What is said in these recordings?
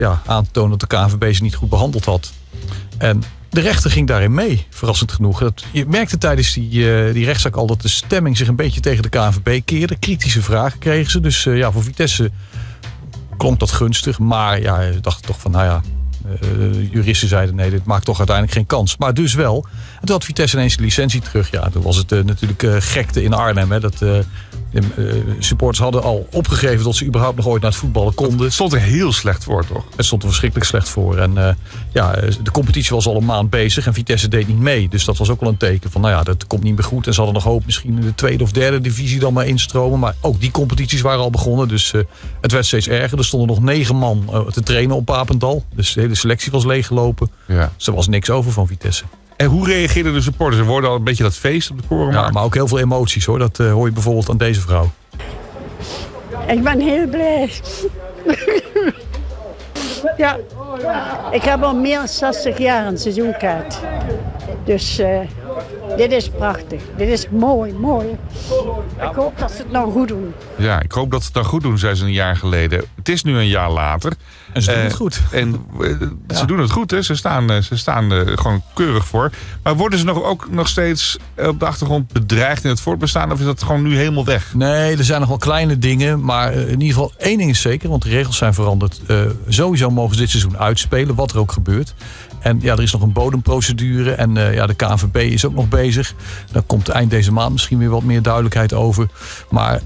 aantonen dat de KNVB ze niet goed behandeld had. En de rechter ging daarin mee, verrassend genoeg. Je merkte tijdens die rechtszaak al dat de stemming zich een beetje tegen de KNVB keerde. Kritische vragen kregen ze. Dus voor Vitesse klonk dat gunstig. Maar je dacht toch van, juristen zeiden nee, dit maakt toch uiteindelijk geen kans. Maar dus wel. En toen had Vitesse ineens de licentie terug. Ja, toen was het natuurlijk gekte in Arnhem. Hè, dat de supporters hadden al opgegeven dat ze überhaupt nog ooit naar het voetballen konden. Het stond er heel slecht voor, toch? Het stond er verschrikkelijk slecht voor. En de competitie was al een maand bezig en Vitesse deed niet mee. Dus dat was ook wel een teken van, dat komt niet meer goed. En ze hadden nog hoop misschien in de tweede of derde divisie dan maar instromen. Maar ook die competities waren al begonnen. Dus het werd steeds erger. Er stonden nog 9 man te trainen op Papendal. Dus de hele selectie was leeggelopen. Ja. Dus er was niks over van Vitesse. En hoe reageerden de supporters? Er worden al een beetje dat feest op de Korenmarkt. Ja, maar ook heel veel emoties hoor. Dat hoor je bijvoorbeeld aan deze vrouw. Ik ben heel blij. Ja, ik heb al meer dan 60 jaar een seizoenkaart. Dus dit is prachtig. Dit is mooi, mooi. Ik hoop dat ze het nou goed doen. Ja, ik hoop dat ze het nou goed doen, zei ze een jaar geleden. Het is nu een jaar later. En ze doen het goed. En ze doen het goed, hè. Ze staan er gewoon keurig voor. Maar worden ze ook nog steeds op de achtergrond bedreigd in het voortbestaan? Of is dat gewoon nu helemaal weg? Nee, er zijn nog wel kleine dingen. Maar in ieder geval één ding is zeker, want de regels zijn veranderd. Sowieso mogen ze dit seizoen uitspelen, wat er ook gebeurt. En er is nog een bodemprocedure. En de KNVB is ook nog bezig. Daar komt eind deze maand misschien weer wat meer duidelijkheid over. Maar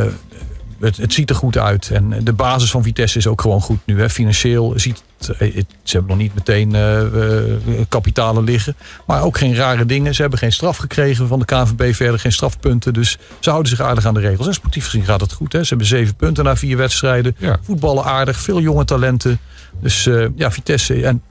het ziet er goed uit. En de basis van Vitesse is ook gewoon goed nu. Hè. Financieel ziet ze hebben nog niet meteen kapitalen liggen. Maar ook geen rare dingen. Ze hebben geen straf gekregen van de KNVB verder. Geen strafpunten. Dus ze houden zich aardig aan de regels. En sportief gezien gaat het goed. Hè. Ze hebben 7 punten na 4 wedstrijden. Ja. Voetballen aardig. Veel jonge talenten. Dus Vitesse... En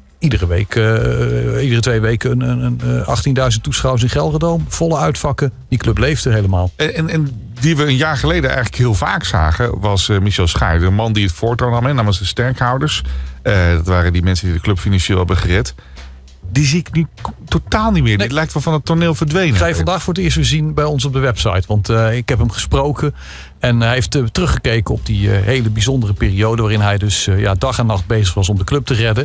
iedere 2 weken 18.000 toeschouwers in Gelredome. Volle uitvakken. Die club leeft er helemaal. En die we een jaar geleden eigenlijk heel vaak zagen, was Michel Schaar. De man die het voortouw nam namens de sterkhouders. Dat waren die mensen die de club financieel hebben gered. Die zie ik nu totaal niet meer. Nee. Dit lijkt wel van het toneel verdwenen. Ga je vandaag voor het eerst weer zien bij ons op de website. Want ik heb hem gesproken. En hij heeft teruggekeken op die hele bijzondere periode. Waarin hij dus dag en nacht bezig was om de club te redden.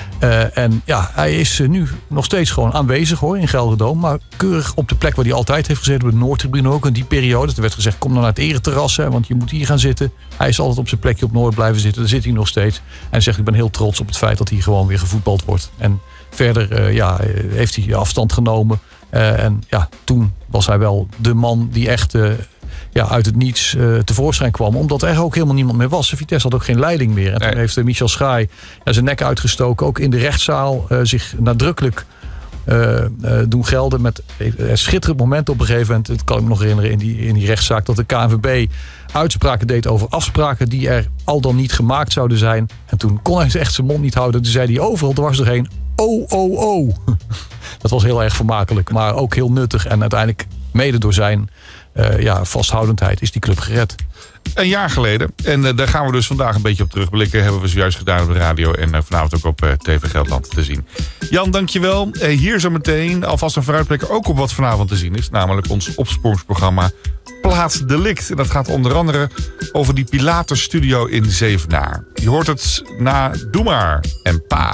Hij is nu nog steeds gewoon aanwezig hoor in Gelredome. Maar keurig op de plek waar hij altijd heeft gezeten. Op de Noordtribune ook in die periode. Er werd gezegd kom dan naar het ereterras. Want je moet hier gaan zitten. Hij is altijd op zijn plekje op Noord blijven zitten. Daar zit hij nog steeds. En hij zegt ik ben heel trots op het feit dat hier gewoon weer gevoetbald wordt. En verder heeft hij afstand genomen. Toen was hij wel de man die echt uit het niets tevoorschijn kwam. Omdat er ook helemaal niemand meer was. Vitesse had ook geen leiding meer. En toen heeft Michel Schaai zijn nek uitgestoken. Ook in de rechtszaal zich nadrukkelijk doen gelden. Met een schitterend moment op een gegeven moment. Dat kan ik me nog herinneren in die rechtszaak. Dat de KNVB uitspraken deed over afspraken die er al dan niet gemaakt zouden zijn. En toen kon hij echt zijn mond niet houden. Toen zei hij overal dwars doorheen. Oh. Dat was heel erg vermakelijk. Maar ook heel nuttig. En uiteindelijk mede door zijn vasthoudendheid is die club gered. Een jaar geleden. En daar gaan we dus vandaag een beetje op terugblikken. Hebben we zojuist gedaan op de radio. En vanavond ook op TV Gelderland te zien. Jan, dankjewel. Hier zo meteen alvast een vooruitblik ook op wat vanavond te zien is. Namelijk ons opsporingsprogramma Plaatsdelict. En dat gaat onder andere over die Pilatus Studio in Zevenaar. Je hoort het na Doe Maar en Pa.